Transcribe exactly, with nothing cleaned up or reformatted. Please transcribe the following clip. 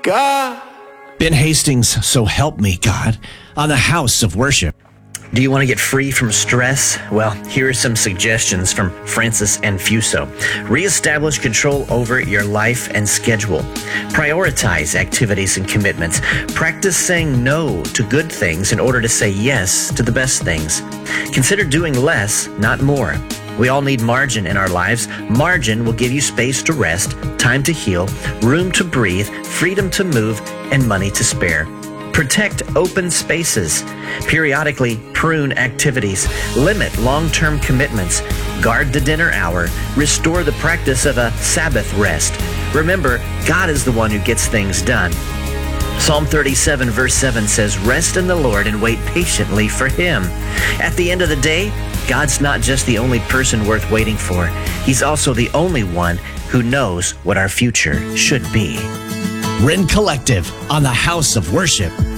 God. Ben Hastings, so help me, God, on the House of Worship. Do you want to get free from stress? Well, here are some suggestions from Francis and Fuso. Reestablish control over your life and schedule. Prioritize activities and commitments. Practice saying no to good things in order to say yes to the best things. Consider doing less, not more. We all need margin in our lives. Margin will give you space to rest, time to heal, room to breathe, freedom to move, and money to spare. Protect open spaces. Periodically prune activities. Limit long-term commitments. Guard the dinner hour. Restore the practice of a Sabbath rest. Remember, God is the one who gets things done. Psalm thirty-seven verse seven says, "Rest in the Lord and wait patiently for Him." At the end of the day, God's not just the only person worth waiting for. He's also the only one who knows what our future should be. Ren Collective on the House of Worship.